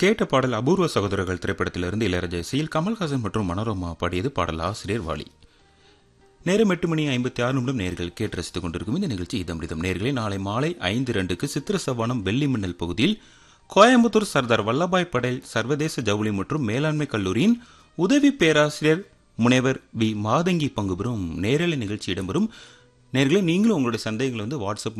கேட்ட பாடல் அபூர்வ சகோதரர்கள் திரைப்படத்திலிருந்து இளையராஜா இசையில் கமல்ஹாசன் மற்றும் மனோரமா பாடியது. பாடல் ஆசிரியர் வாலி. நேரம் 8:56 நேர்கள் கேட்டு ரசித்துக் கொண்டிருக்கும் இந்த நிகழ்ச்சி இதமிதம். நேர்களை நாளை மாலை 5:02 சித்திர சவானம் வெள்ளி மின்னல் பகுதியில் கோயம்புத்தூர் சர்தார் வல்லபாய் படேல் சர்வதேச ஜவுளி மற்றும் மேலாண்மை கல்லூரியின் உதவி பேராசிரியர் முனைவர் வி மாதங்கி பங்குபெறும் நேரலை நிகழ்ச்சி இடம்பெறும். நேர்களை நீங்களும் உங்களுடைய சந்தேகங்களை வாட்ஸ்அப்